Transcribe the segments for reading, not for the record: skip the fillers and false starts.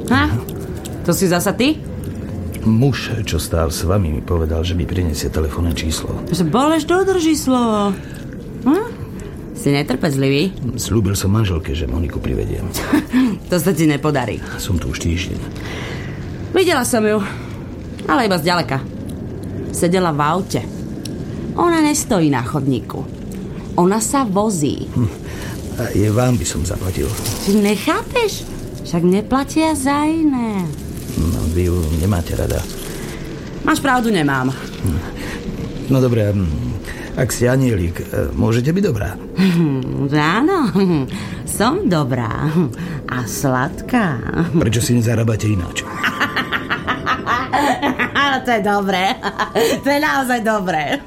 To si zasa ty? Muž, čo stál s vami, mi povedal, že mi prinesie telefónne číslo. Že Boleš dodrží slovo. Si netrpezlivý? Sľúbil som manželke, že Moniku privediem. To sa ti nepodarí. Som tu už týždeň. Videla som ju, ale iba zďaleka. Sedela v aute. Ona nestojí na chodníku. Ona sa vozí. A je vám by som zaplatil. Ty nechápeš? Však neplatia za iné. No, vy ju nemáte rada. Máš pravdu, nemám. No dobré, ak ste anielik, môžete byť dobrá. Áno, som dobrá a sladká. Prečo si nezarábate ináč? Ale to je dobré. To je naozaj dobré.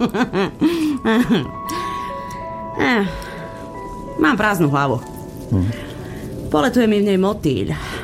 Mám prázdnu hlavu. Poletuje mi v nej motýľ.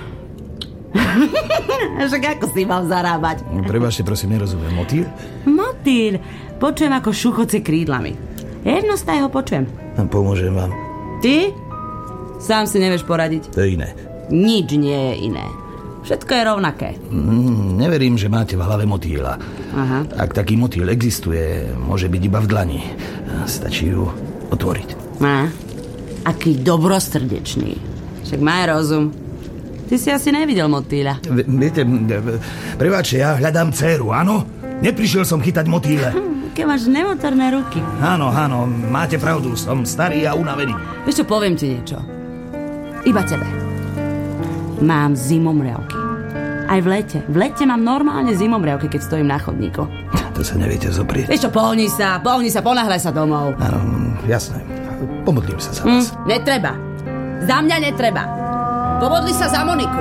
Však ako si mám zarábať? Prepáčte, prosím, nerozumiem. Motýľ? Motýľ. Počujem, ako šuchoce krídlami. Jednostaj ho počujem. Pomôžem vám. Ty? Sám si nevieš poradiť. To je iné. Nič nie je iné. Všetko je rovnaké. Neverím, že máte v hlave motýľa. Aha. Ak taký motýľ existuje, môže byť iba v dlani. Stačí ju otvoriť. Aký dobrosrdečný. Však má rozum. Ty si asi nevidel motýľa. Viete, prepáčte, ja hľadám dcéru, áno? Neprišiel som chytať motýle. Keď máš nemotorné ruky. Áno, máte pravdu, som starý a unavený. Vieš čo, poviem ti niečo. Iba tebe. Mám zimomriavky. Aj v lete. V lete mám normálne zimomriavky, keď stojím na chodníku. To sa neviete zoprieť. Vieš čo, pohni sa, ponáhľaj sa domov. Áno, jasné. Pomodlím sa za vás. Netreba. Za mňa netreba. Pomodli sa za Moniku.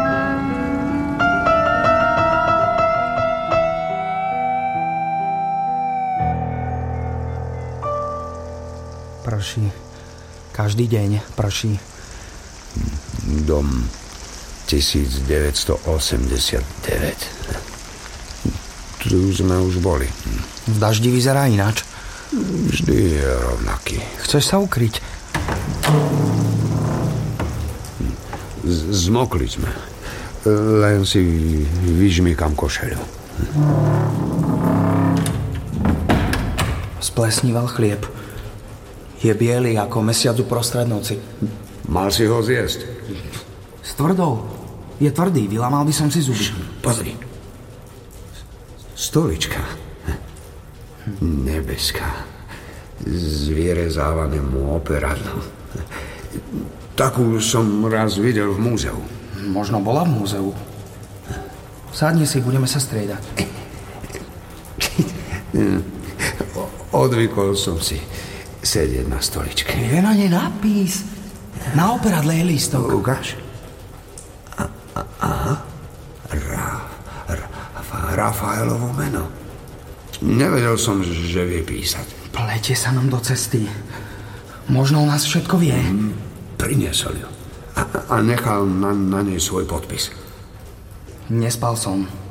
Prší. Každý deň prší. Dom 1989. Tu sme už boli. V daždi vyzerá ináč. Vždy je rovnaký. Chceš sa ukryť? Zmokli sme. Len si vyžmýkam košeľu. Splesníval chlieb. Je biely ako mesiac uprostred noci. Mal si ho zjesť? S tvrdou. Je tvrdý, vylamal by som si zuby. Pozri. Stolička. Nebeská. Zvierezávanému operadlu. Takú som raz videl v múzeu. Možno bola v múzeu. Sadni si, budeme sa striedať. Odvykol som si sedieť na stoličke. Je na nej nápis. Na operadle je lístok. Ukáž. Aha. Rafaelovo meno. Nevedel som, že vie písať. Pletie sa nám do cesty. Možno u nás všetko vie. Priniesol ju. A nechal na nej svoj podpis. Nespal som.